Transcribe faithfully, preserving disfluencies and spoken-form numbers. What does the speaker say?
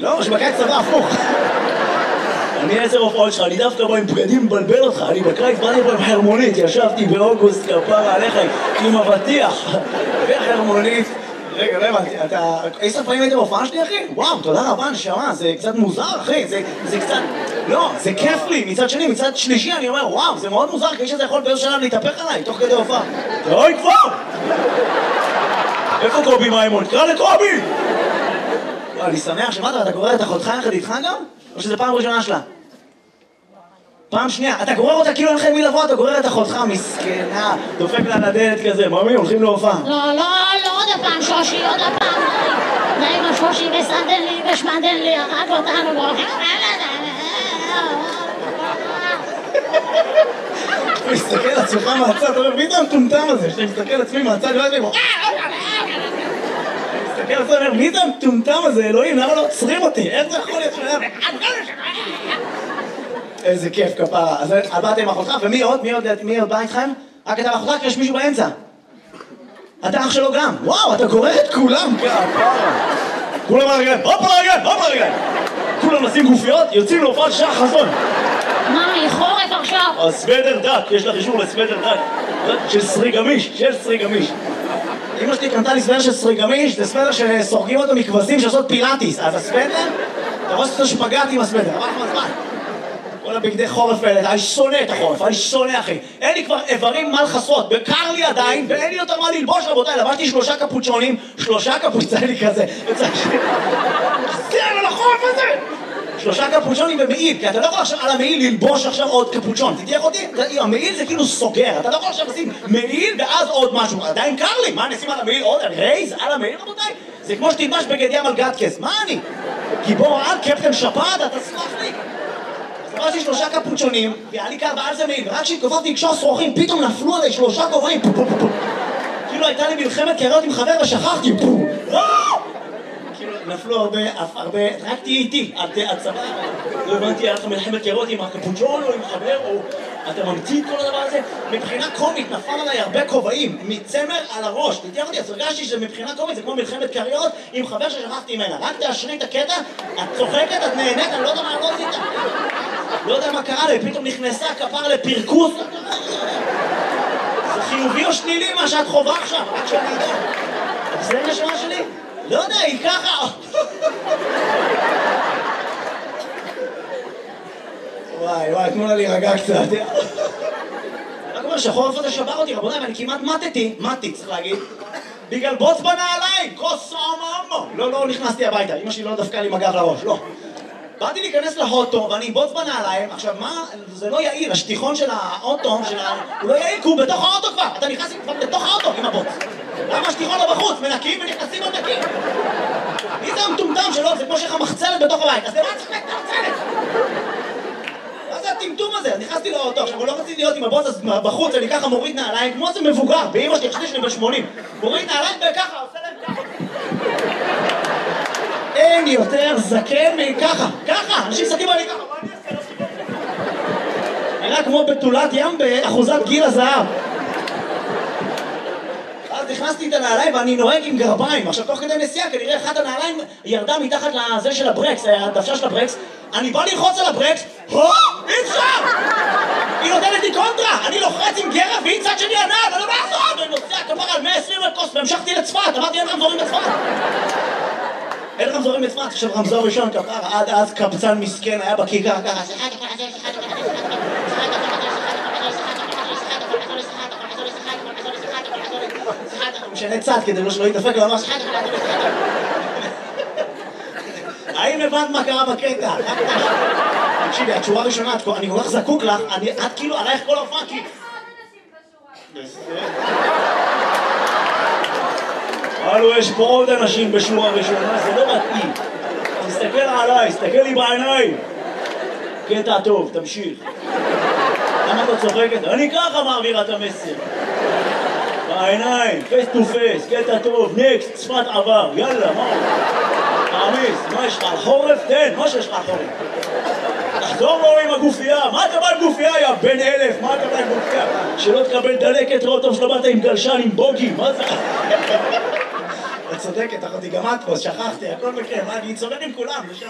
לא, שבקיץ צבע הפוך. אני עשר הופעות שלך, אני דווקא בא עם בגדים מבלבל אותך, אני בקיץ באתי פה עם חרמונית, ישבתי באוגוסט כפרה עליך עם אבטיח וחרמונית. רגע, לא הבנתי, אתה... עשר פעמים הייתם בהופעה שלי, אחי? וואו, תודה רבה, נשמה, זה קצת מוזר, אחי, זה, זה קצת... לא, זה כיף לי, מצד שני, מצד שלישי, אני אומר, וואו, זה מאוד מוזר, כי שזה יכול באיזשהו שלב להתהפך עליי, תוך כדי הופעה. אוי, כבר! איפה קובי מימון? קרא לקובי! אני שמח שמעת, אתה גורר את אחותך יחד איתך גם? או שזה פעם ראשונה שלה? פעם שנייה, אתה גורר אותה כאילו אין לך מי לבוא, אתה גורר את אחותך, מסכנה, דופק לה לדלת כזה, ממי, הולכים להופעה. לא, לא, לא, עוד הפעם שושי, עוד הפעם. די עם השושי וסדן לי ושמדן לי, הרג אותנו, והולכים... אתה מסתכל על עצמך מהצד, אתה אומר, מי זה המטומטם הזה? שאתה מסתכל על עצמי מהצד, לא יודע לי, מסתכל על עצמי, אומר, מי זה המטומטם הזה, אלוהים, למה לא עוצרים אותי? איך זה יכול להיות שלהם? איזה כיף כפרה. אז באת עם אחותך, ומי עוד? מי עוד בא איתכם? רק אתה ואחותך, כי יש מישהו באמצע. אתה אח שלו גם. וואו, אתה גורר את כולם. כפרה. כולם על הרגליים, הופ על הרגליים, הופ על הרגליים. כולם נשים גופיות, יוצאים להופעת שעה חזון. מה, היא חורף עכשיו? הסוודר דק, יש לך אישור לסוודר דק. של סרי גמיש, של סרי גמיש. אמא שלי קנתה לי סוודר של סרי גמיש, זה סוודר שסורגים אותו מכבשים שעושות פילאטיס. אז הסוודר, אתה רואה שאתה שפגעת עם הסוודר. אמר לך מזמן. כל הבגדי חורף האלה, אני שונא את החורף, אני שונא אחי. אין לי כבר איברים מה לחסות, בקר לי עדיין, ואין לי יותר מה ללבוש רבותיי, לבשתי שלושה קפוצ'ונים, שלושה קפוצ'ונים לי כזה, וצריך ש... זה על החורף הזה! שלושה קפוצ'ונים ומעיל, כי אתה לא יכול עכשיו על המעיל ללבוש עכשיו עוד קפוצ'ון, תתייך אותי? המעיל זה כאילו סוגר, אתה לא יכול עכשיו לשים מעיל ואז עוד משהו, עדיין קר לי, מה אני אשים על המעיל עוד? רייז על המעיל רבותיי? זה כמו שתלבש בגד ים על גטקס, מה אני? גיבור על קפטן שפעת, אתה סלח לי? עברתי שלושה קפוצ'ונים, והיה לי קר ועל זה מעיל, ורק כשהתקופפתי לקשור שרוכים, פתאום נפלו עליי שלושה כובעים, כאילו הייתה לי מלחמת קריות עם חבר ושכחתי, כאילו נפלו הרבה, הרבה, רק תהיה איתי, עד צבא, לא הבנתי, היה לך מלחמת קריות עם הקפוצ'ון או עם חבר, או אתה ממציא את כל הדבר הזה, מבחינה קומית נפל עליי הרבה כובעים, מצמר על הראש, תתייך אותי, אז הרגשתי שמבחינה קומית זה כמו מלחמת קריות עם חבר ששכחתי ממנה, רק תאשרי את הקטע, את צוחקת, את נהנית, אני לא יודע מה לא עשית. לא יודע מה קרה לי, פתאום נכנסה כפר לפרקוס. זה חיובי או שלילי מה שאת חובה עכשיו, רק שאני יודע. זה נשמה שלי? לא יודע, היא ככה. וואי וואי, תנו לה להירגע קצת. רק אומר שהחורף הזה שבר אותי רבותיי, ואני כמעט מתתי, מתי צריך להגיד, בגלל בוץ בנעליים, כוס עממו. לא, לא נכנסתי הביתה, אמא שלי לא דפקה לי מגב לראש, לא. באתי להיכנס להוטו ואני בוץ בנעליים, עכשיו מה, זה לא יעיל, השטיחון של האוטו, של ה... הוא לא יעיל כי הוא בתוך האוטו כבר, אתה נכנס כבר בתוך האוטו עם הבוץ. למה השטיחון לא בחוץ? מנקים ונכנסים עוד נקים. מי זה המטומטם שלו? זה כמו שיש לך מחצלת בתוך הבית, אז למה צריך את המחצלת? מה זה הטמטום הזה? נכנסתי לאוטו, עכשיו הוא לא רציתי להיות עם הבוץ, אז בחוץ אני ככה מוריד נעליים, כמו זה מבוגר, באמא שלי, חשבתי שאני ב-שמונים. מוריד נעליים וככה, עושה להם ככה. אין יותר זקן מככה, ככה, אנשים מסתכלים עלי ככה, מה אני אעשה? נראה כמו בתולת ים באחוזת גיל הזהב. אז נכנסתי את הנעליים ואני נוהג עם גרביים, עכשיו תוך כדי נסיעה כנראה אחת הנעליים ירדה מתחת לזה של הברקס, הדוושה של הברקס, אני בא ללחוץ על הברקס, הו, אי אפשר! היא נותנת לי קונטרה, אני לוחץ עם גרב והיא צד שני הנעל, אני לא מה לעשות? אני נוסע כפר על מאה ועשרים לקוס והמשכתי לצפת, אמרתי אין רמזורים לצפת. אין רמזורים לצפת, עכשיו רמזור ראשון כפר, עד אז קבצן מסכן היה בכיכר ככה, משנה צד כדי שלא יתדפק לו ממש. האם הבנת מה קרה בקטע? תקשיבי, את שורה ראשונה, אני כל כך זקוק לך, את כאילו עלייך כל ההופעה כי... הלו, יש פה עוד אנשים בשורה ראשונה, זה לא מתאים. תסתכל עליי, תסתכל לי בעיניים. קטע טוב, תמשיך. למה אתה צוחקת? אני ככה מעביר את המסר. בעיניים, פייס טו פייס, קטע טוב, נקסט, צפת עבר, יאללה, מה? תעמיס, מה יש לך? על חורף? תן, מה שיש לך על חורף? תחזור לו עם הגופייה, מה אתה בא עם גופייה, יא בן אלף? מה אתה בא עם גופייה? שלא תקבל דלקת, ראות טוב שלא באת עם גלשן, עם בוגי, מה זה? את צודקת, אחותי, גם את פה, שכחתי, הכל בכיף, אני צודק עם כולם.